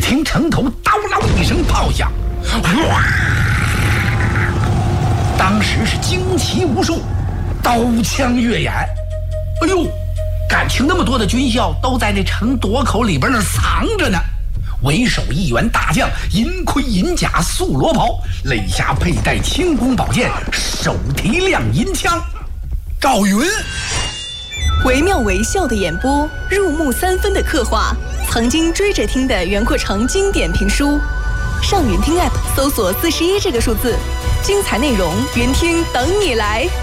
听城头叨啷一声炮响，哗！当时是旌旗无数，刀枪跃眼。哎呦，感情那么多的军校都在那城垛口里边那藏着呢。为首一员大将，银盔银甲素罗袍，肋下佩戴轻弓宝剑，手提亮银枪。赵云， 惟妙惟肖的演播，入木三分的刻画，曾经追着听的袁阔成经典评书。上云听 App 搜索41这个数字，精彩内容，云听等你来。